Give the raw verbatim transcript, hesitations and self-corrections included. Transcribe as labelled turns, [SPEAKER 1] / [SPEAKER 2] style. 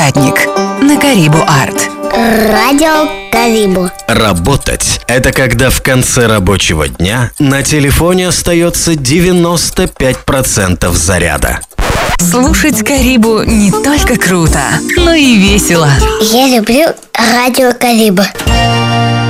[SPEAKER 1] Цитатник на Карибу Арт.
[SPEAKER 2] Радио Карибу.
[SPEAKER 3] Работать – это когда в конце рабочего дня на телефоне остается девяносто пять процентов заряда.
[SPEAKER 1] Слушать Карибу не только круто, но и весело.
[SPEAKER 2] Я люблю Радио Карибу.